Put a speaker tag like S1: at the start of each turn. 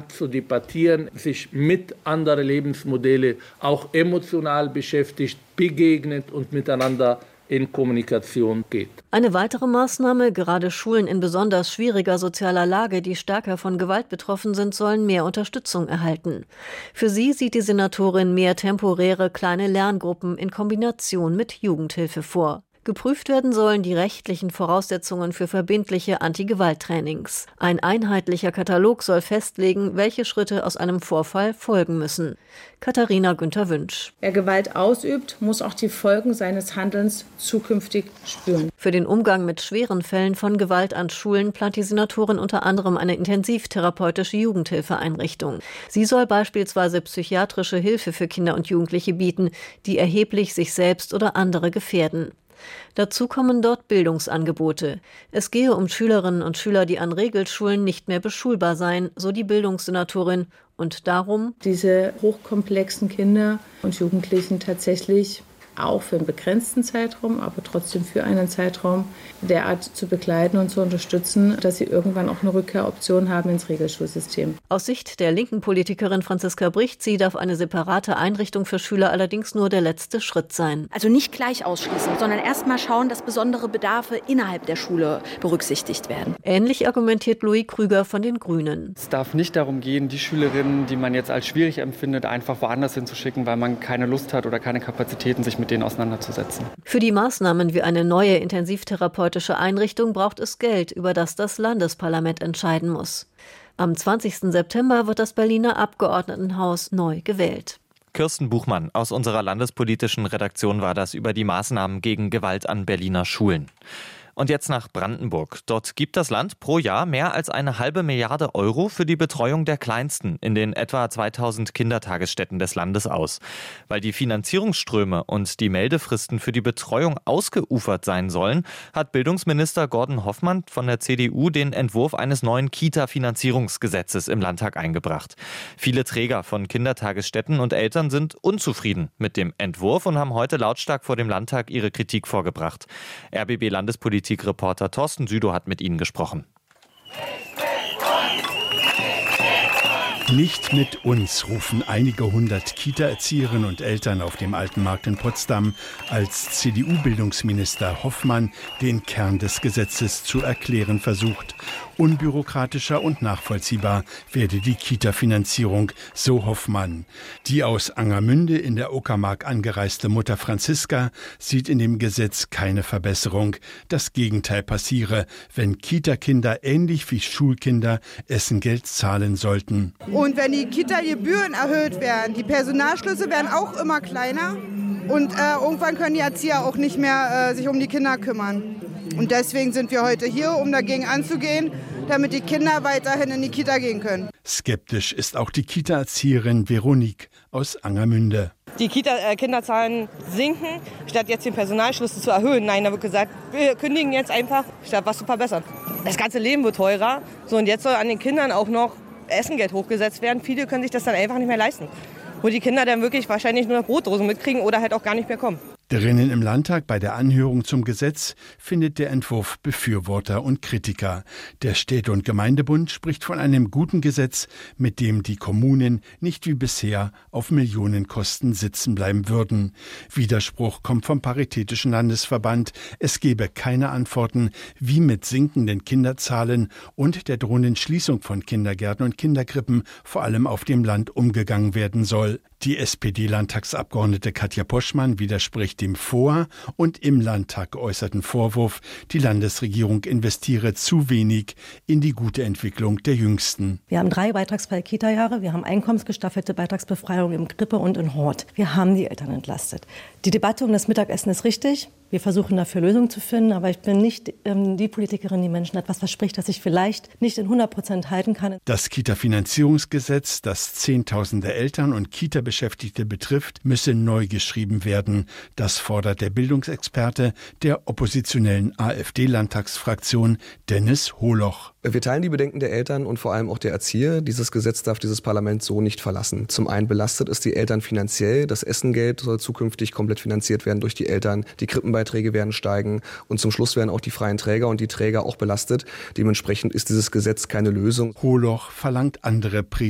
S1: lang zu debattieren, sich mit anderen Lebensmodellen auch emotional beschäftigt, begegnet und miteinander in Kommunikation geht.
S2: Eine weitere Maßnahme: gerade Schulen in besonders schwieriger sozialer Lage, die stärker von Gewalt betroffen sind, sollen mehr Unterstützung erhalten. Für sie sieht die Senatorin mehr temporäre kleine Lerngruppen in Kombination mit Jugendhilfe vor. Geprüft werden sollen die rechtlichen Voraussetzungen für verbindliche Anti-Gewalt-Trainings. Ein einheitlicher Katalog soll festlegen, welche Schritte aus einem Vorfall folgen müssen. Katharina Günther-Wünsch.
S3: Wer Gewalt ausübt, muss auch die Folgen seines Handelns zukünftig spüren.
S2: Für den Umgang mit schweren Fällen von Gewalt an Schulen plant die Senatorin unter anderem eine intensivtherapeutische Jugendhilfeeinrichtung. Sie soll beispielsweise psychiatrische Hilfe für Kinder und Jugendliche bieten, die erheblich sich selbst oder andere gefährden. Dazu kommen dort Bildungsangebote. Es gehe um Schülerinnen und Schüler, die an Regelschulen nicht mehr beschulbar seien, so die Bildungssenatorin, und darum,
S3: diese hochkomplexen Kinder und Jugendlichen tatsächlich auch für einen begrenzten Zeitraum, aber trotzdem für einen Zeitraum derart zu begleiten und zu unterstützen, dass sie irgendwann auch eine Rückkehroption haben ins Regelschulsystem.
S2: Aus Sicht der linken Politikerin Franziska Brichtzy darf eine separate Einrichtung für Schüler allerdings nur der letzte Schritt sein.
S4: Also nicht gleich ausschließen, sondern erst mal schauen, dass besondere Bedarfe innerhalb der Schule berücksichtigt werden.
S2: Ähnlich argumentiert Louis Krüger von den Grünen.
S5: Es darf nicht darum gehen, die Schülerinnen, die man jetzt als schwierig empfindet, einfach woanders hinzuschicken, weil man keine Lust hat oder keine Kapazitäten, sich mit denen auseinanderzusetzen.
S2: Für die Maßnahmen wie eine neue intensivtherapeutische Einrichtung braucht es Geld, über das das Landesparlament entscheiden muss. Am 20. September wird das Berliner Abgeordnetenhaus neu gewählt.
S6: Kirsten Buchmann aus unserer landespolitischen Redaktion war das über die Maßnahmen gegen Gewalt an Berliner Schulen. Und jetzt nach Brandenburg. Dort gibt das Land pro Jahr mehr als 1,5 Milliarde Euro für die Betreuung der Kleinsten in den etwa 2000 Kindertagesstätten des Landes aus. Weil die Finanzierungsströme und die Meldefristen für die Betreuung ausgeufert sein sollen, hat Bildungsminister Gordon Hoffmann von der CDU den Entwurf eines neuen Kita-Finanzierungsgesetzes im Landtag eingebracht. Viele Träger von Kindertagesstätten und Eltern sind unzufrieden mit dem Entwurf und haben heute lautstark vor dem Landtag ihre Kritik vorgebracht. RBB-Landespolitik Reporter Thorsten Südow hat mit ihnen gesprochen.
S7: Nicht mit uns, rufen einige hundert Kita-Erzieherinnen und Eltern auf dem Alten Markt in Potsdam, als CDU-Bildungsminister Hoffmann den Kern des Gesetzes zu erklären versucht. Unbürokratischer und nachvollziehbar werde die Kita-Finanzierung, so Hoffmann. Die aus Angermünde in der Uckermark angereiste Mutter Franziska sieht in dem Gesetz keine Verbesserung. Das Gegenteil passiere, wenn Kita-Kinder ähnlich wie Schulkinder Essengeld zahlen sollten.
S8: Und wenn die Kita-Gebühren erhöht werden, die Personalschlüsse werden auch immer kleiner und irgendwann können die Erzieher auch nicht mehr sich um die Kinder kümmern. Und deswegen sind wir heute hier, um dagegen anzugehen, damit die Kinder weiterhin in die Kita gehen können.
S7: Skeptisch ist auch die Kita-Erzieherin Veronique aus Angermünde.
S9: Die Kinderzahlen sinken, statt jetzt den Personalschlüssel zu erhöhen. Nein, da wird gesagt, wir kündigen jetzt einfach, statt was zu verbessern. Das ganze Leben wird teurer. So, und jetzt soll an den Kindern auch noch Essengeld hochgesetzt werden. Viele können sich das dann einfach nicht mehr leisten. Wo die Kinder dann wirklich wahrscheinlich nur noch Brotdosen mitkriegen oder halt auch gar nicht mehr kommen.
S7: Drinnen im Landtag bei der Anhörung zum Gesetz findet der Entwurf Befürworter und Kritiker. Der Städte- und Gemeindebund spricht von einem guten Gesetz, mit dem die Kommunen nicht wie bisher auf Millionenkosten sitzen bleiben würden. Widerspruch kommt vom Paritätischen Landesverband. Es gebe keine Antworten, wie mit sinkenden Kinderzahlen und der drohenden Schließung von Kindergärten und Kinderkrippen vor allem auf dem Land umgegangen werden soll. Die SPD-Landtagsabgeordnete Katja Poschmann widerspricht dem vor- und im Landtag geäußerten Vorwurf, die Landesregierung investiere zu wenig in die gute Entwicklung der Jüngsten.
S10: Wir haben 3 beitragsfreie Kita-Jahre, wir haben einkommensgestaffelte Beitragsbefreiung im Krippe und in Hort. Wir haben die Eltern entlastet. Die Debatte um das Mittagessen ist richtig. Wir versuchen dafür Lösungen zu finden, aber ich bin nicht die Politikerin, die Menschen etwas verspricht, das ich vielleicht nicht in 100% halten kann.
S7: Das Kita-Finanzierungsgesetz, das Zehntausende Eltern und Kita-Beschäftigte betrifft, müsse neu geschrieben werden. Das fordert der Bildungsexperte der oppositionellen AfD-Landtagsfraktion Dennis Holoch.
S11: Wir teilen die Bedenken der Eltern und vor allem auch der Erzieher. Dieses Gesetz darf dieses Parlament so nicht verlassen. Zum einen belastet es die Eltern finanziell. Das Essengeld soll zukünftig komplett finanziert werden durch die Eltern. Die Krippenbeiträge werden steigen. Und zum Schluss werden auch die freien Träger und die Träger auch belastet. Dementsprechend ist dieses Gesetz keine Lösung.
S7: Holoch verlangt andere Prioritäten.